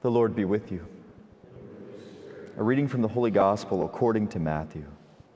The Lord be with you. A reading from the Holy Gospel according to Matthew.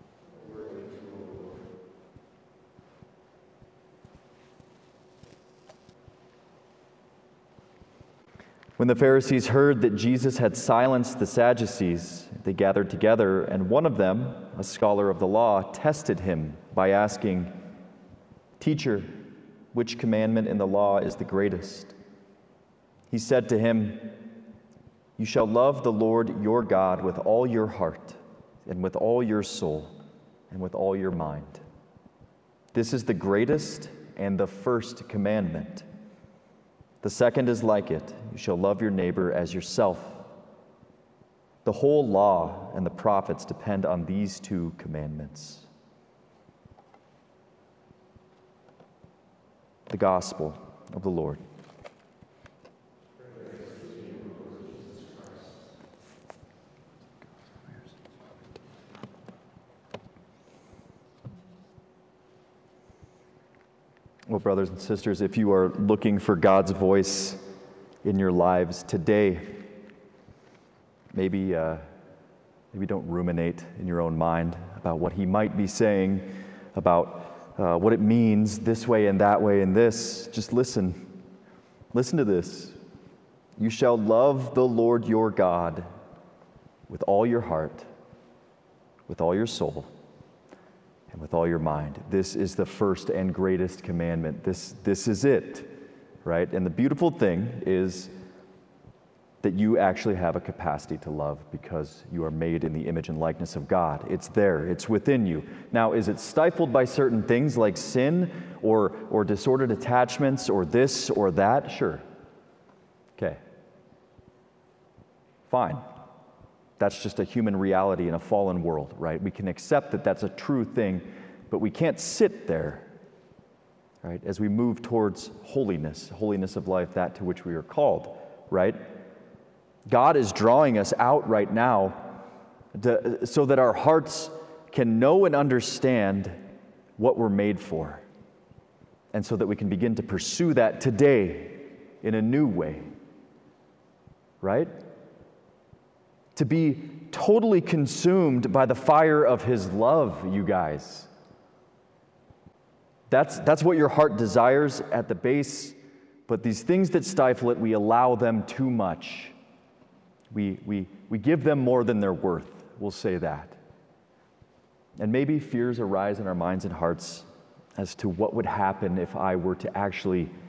When the Pharisees heard that Jesus had silenced the Sadducees, they gathered together, and one of them, a scholar of the law, tested him by asking, "Teacher, which commandment in the law is the greatest?" He said to him, "You shall love the Lord your God with all your heart, and with all your soul, and with all your mind. This is the greatest and the first commandment. The second is like it. You shall love your neighbor as yourself. The whole law and the prophets depend on these two commandments." The Gospel of the Lord. Well, brothers and sisters, if you are looking for God's voice in your lives today, maybe don't ruminate in your own mind about what he might be saying, about what it means this way and that way and this. Just listen. Listen to this. You shall love the Lord your God with all your heart, with all your soul, and with all your mind. This is the first and greatest commandment. This is it, right? And the beautiful thing is that you actually have a capacity to love because you are made in the image and likeness of God. It's there. It's within you. Now, is it stifled by certain things like sin or disordered attachments or this or that? Sure. Okay. Fine. That's just a human reality in a fallen world, right? We can accept that that's a true thing, but we can't sit there, right? As we move towards holiness of life, that to which we are called, right? God is drawing us out right now so that our hearts can know and understand what we're made for, and so that we can begin to pursue that today in a new way, right? To be totally consumed by the fire of his love, you guys. That's what your heart desires at the base, but these things that stifle it, we allow them too much. We give them more than they're worth, we'll say that. And maybe fears arise in our minds and hearts as to what would happen if I were to actually